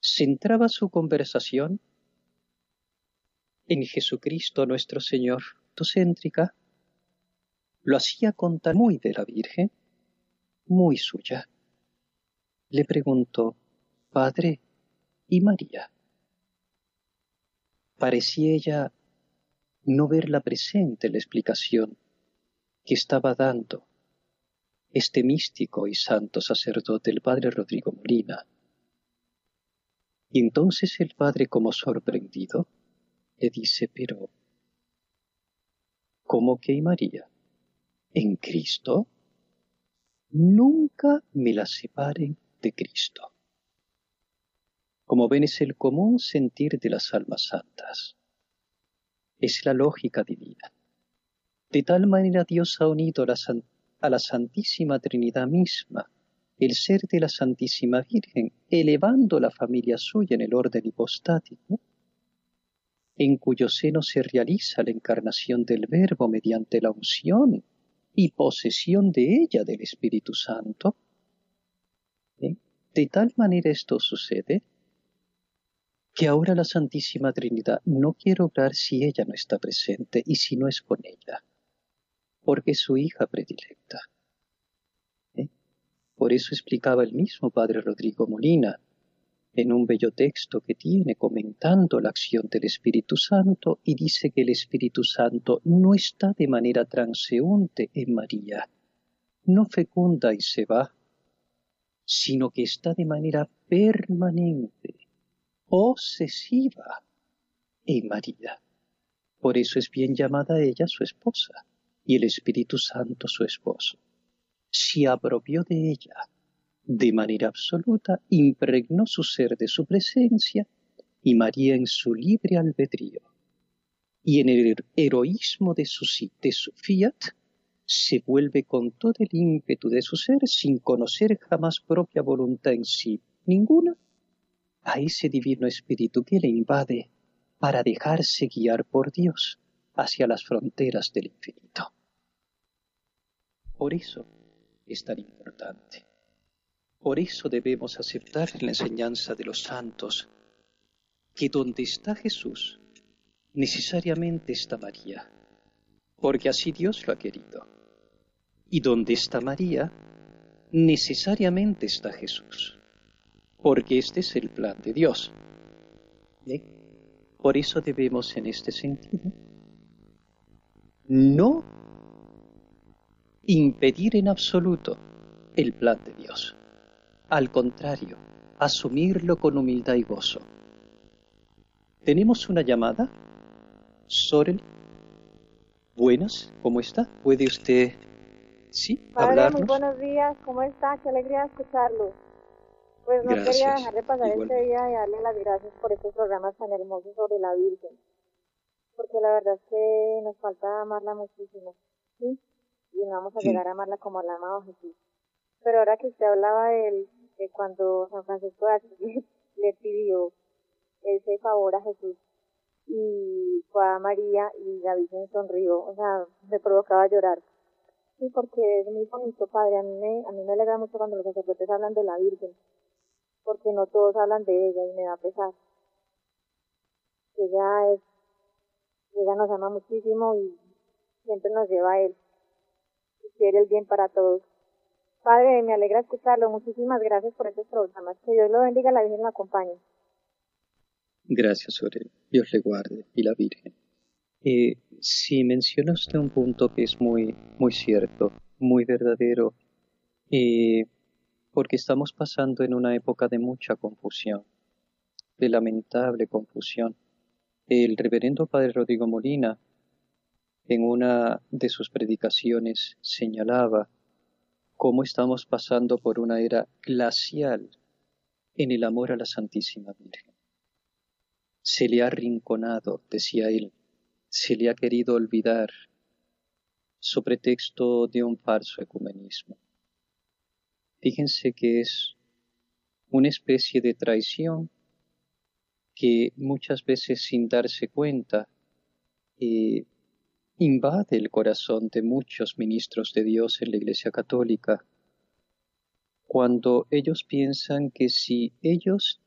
centraba su conversación en Jesucristo nuestro Señor, docéntrica, lo hacía contar muy de la Virgen, muy suya. Le preguntó, Padre, ¿y María? Parecía ella no verla presente en la explicación que estaba dando este místico y santo sacerdote, el padre Rodrigo Molina. Y entonces el padre, como sorprendido, le dice, pero, ¿cómo que y María? ¿En Cristo? Nunca me la separen de Cristo. Como ven, es el común sentir de las almas santas. Es la lógica divina. De tal manera Dios ha unido a la Santísima Trinidad misma, el ser de la Santísima Virgen, elevando la familia suya en el orden hipostático, en cuyo seno se realiza la encarnación del Verbo mediante la unción y posesión de ella del Espíritu Santo. De tal manera esto sucede que ahora la Santísima Trinidad no quiere obrar si ella no está presente y si no es con ella, porque es su hija predilecta. Por eso explicaba el mismo padre Rodrigo Molina en un bello texto que tiene comentando la acción del Espíritu Santo, y dice que el Espíritu Santo no está de manera transeúnte en María, no fecunda y se va, sino que está de manera permanente, posesiva en María. Por eso es bien llamada ella su esposa y el Espíritu Santo su esposo. Se apropió de ella de manera absoluta, impregnó su ser de su presencia, y María en su libre albedrío y en el heroísmo de su fiat se vuelve con todo el ímpetu de su ser, sin conocer jamás propia voluntad en sí ninguna, a ese divino espíritu que le invade para dejarse guiar por Dios hacia las fronteras del infinito. Por eso es tan importante. Por eso debemos aceptar en la enseñanza de los santos que donde está Jesús, necesariamente está María, porque así Dios lo ha querido. Y donde está María, necesariamente está Jesús, porque este es el plan de Dios. Por eso debemos, en este sentido, no impedir en absoluto el plan de Dios. Al contrario, asumirlo con humildad y gozo. ¿Tenemos una llamada? Sorel. Buenas, ¿cómo está? ¿Puede usted, hablarnos? Muy buenos días, ¿cómo está? Qué alegría escucharlo. Pues no Gracias. Quería dejar de pasar Igualmente. este día y darle las gracias por estos programas tan hermosos sobre la Virgen. Porque la verdad es que nos falta amarla muchísimo, ¿sí? Y no vamos a llegar a amarla como la amaba Jesús. Pero ahora que usted hablaba de cuando San Francisco de Asís le pidió ese favor a Jesús y fue a María y la Virgen sonrió, o sea, me provocaba llorar. Sí, porque es muy bonito, padre. A mí me alegra mucho cuando los sacerdotes hablan de la Virgen, porque no todos hablan de ella y me da pesar. Ella nos ama muchísimo y siempre nos lleva a Él y quiere el bien para todos. Padre, me alegra escucharlo. Muchísimas gracias por estos programas. Que Dios lo bendiga, la Virgen lo acompañe. Gracias, Sorel. Dios le guarde y la Virgen. Sí, menciona usted un punto que es muy, muy cierto, muy verdadero, porque estamos pasando en una época de mucha confusión, de lamentable confusión. El reverendo padre Rodrigo Molina, en una de sus predicaciones, señalaba cómo estamos pasando por una era glacial en el amor a la Santísima Virgen. Se le ha arrinconado, decía él, se le ha querido olvidar sobre pretexto de un falso ecumenismo. Fíjense que es una especie de traición que muchas veces, sin darse cuenta, invade el corazón de muchos ministros de Dios en la Iglesia Católica, cuando ellos piensan que si ellos